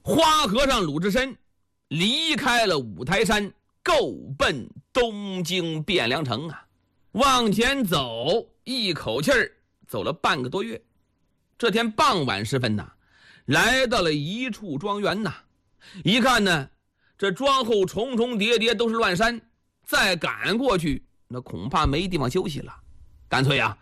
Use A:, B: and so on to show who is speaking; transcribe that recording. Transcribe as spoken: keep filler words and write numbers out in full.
A: 花和尚鲁智深离开了五台山，够奔东京汴梁城啊。往前走，一口气儿走了半个多月。这天傍晚时分呐，来到了一处庄园呐。一看呢，这庄后重重叠叠都是乱山，再赶过去那恐怕没地方休息了。干脆啊，